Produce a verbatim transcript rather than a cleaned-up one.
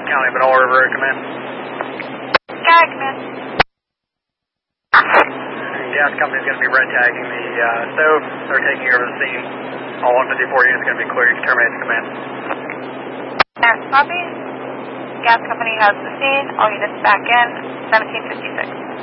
County Vanilla River, come in. Sky, come in. Gas company's going to be red tagging the uh, stove. They're taking over the scene. All one fifty-four units going to be clear. You can terminate the command. Yes, copy. Gas company has the scene. All units back in. seventeen fifty-six.